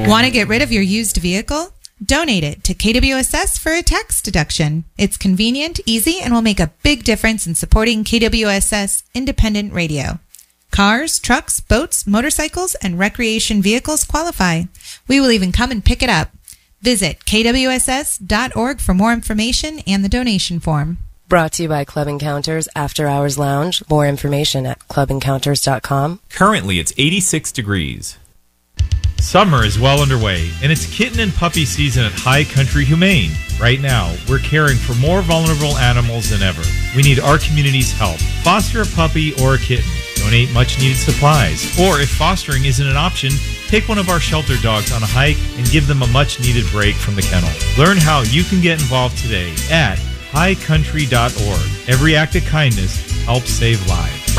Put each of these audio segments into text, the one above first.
Want to get rid of your used vehicle? Donate it to KWSS for a tax deduction. It's convenient, easy, and will make a big difference in supporting KWSS independent radio. Cars, trucks, boats, motorcycles, and recreation vehicles qualify. We will even come and pick it up. Visit kwss.org for more information and the donation form. Brought to you by Club Encounters After Hours Lounge. More information at clubencounters.com. Currently, it's 86 degrees. Summer is well underway, and it's kitten and puppy season at High Country Humane. Right now, we're caring for more vulnerable animals than ever. We need our community's help. Foster a puppy or a kitten. Donate much-needed supplies. Or if fostering isn't an option, take one of our shelter dogs on a hike and give them a much-needed break from the kennel. Learn how you can get involved today at highcountry.org. Every act of kindness helps save lives.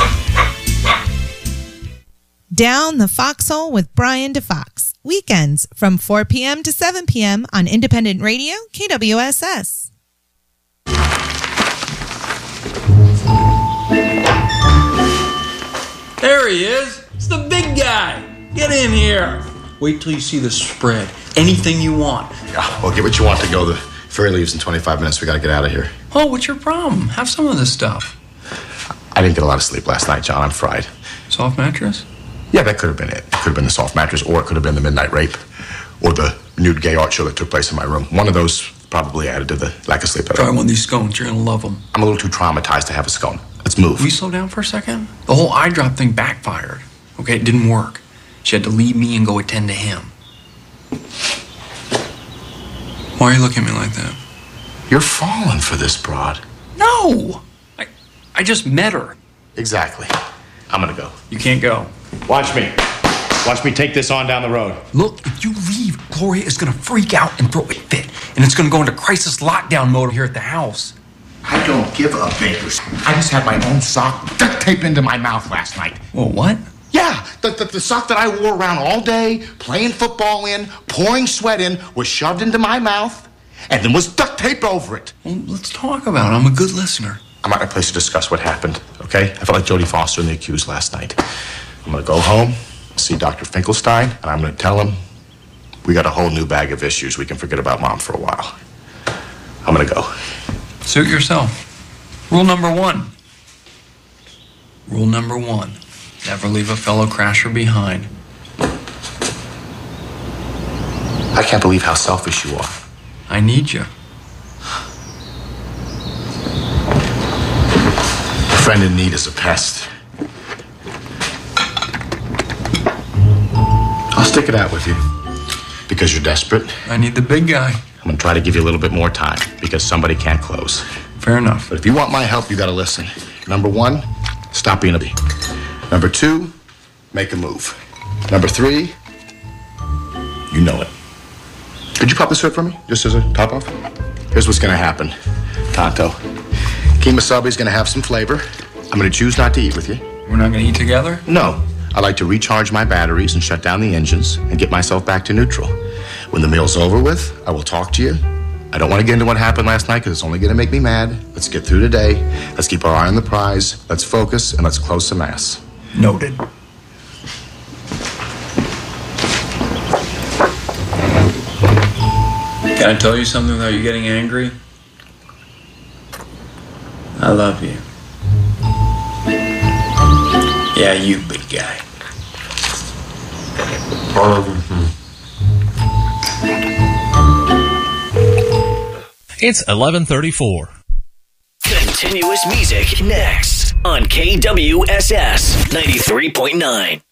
Down the Foxhole with Brian DeFox. Weekends from 4 p.m. to 7 p.m. on Independent Radio, KWSS. There he is. It's the big guy. Get in here. Wait till you see the spread. Anything you want. Yeah, well, get what you want to go. The ferry leaves in 25 minutes. We got to get out of here. Oh, what's your problem? Have some of this stuff. I didn't get a lot of sleep last night, John. I'm fried. Soft mattress? Yeah, that could have been it. It could have been the soft mattress, or it could have been the midnight rape, or the nude gay art show that took place in my room. One of those probably added to the lack of sleep. Try one of these scones. You're going to love them. I'm a little too traumatized to have a scone. Let's move. Will you slow down for a second? The whole eye drop thing backfired. Okay, it didn't work. She had to leave me and go attend to him. Why are you looking at me like that? You're falling for this broad. No! I just met her. Exactly. I'm gonna go. You can't go. Watch me. Watch me take this on down the road. Look, if you leave, Gloria is gonna freak out and throw a fit. And it's gonna go into crisis lockdown mode here at the house. I don't give a bakers. I just had my own sock duct taped into my mouth last night. Well, what? Yeah, the sock that I wore around all day, playing football in, pouring sweat in, was shoved into my mouth, and then was duct taped over it. Well, let's talk about it. I'm a good listener. I'm not in a place to discuss what happened, okay? I felt like Jodie Foster and the accused last night. I'm gonna go home, see Dr. Finkelstein, and I'm gonna tell him we got a whole new bag of issues. We can forget about Mom for a while. I'm gonna go. Suit yourself. Rule number one. Rule number one. Never leave a fellow crasher behind. I can't believe how selfish you are. I need you. A friend in need is a pest. I'll stick it out with you. Because you're desperate. I need the big guy. I'm gonna try to give you a little bit more time. Because somebody can't close. Fair enough. But if you want my help, you gotta listen. Number one, stop being a bee. Number two, make a move. Number three, you know it. Could you pop this hood for me, just as a top off? Here's what's gonna happen. Tonto, Kemosabe's gonna have some flavor. I'm gonna choose not to eat with you. We're not gonna eat together? No. I like to recharge my batteries and shut down the engines and get myself back to neutral. When the meal's over with, I will talk to you. I don't want to get into what happened last night because it's only going to make me mad. Let's get through today. Let's keep our eye on the prize. Let's focus and let's close some ass. Noted. Can I tell you something without you getting angry? I love you. Yeah, you big guy. It's 11:34. Continuous music next on KWSS 93.9.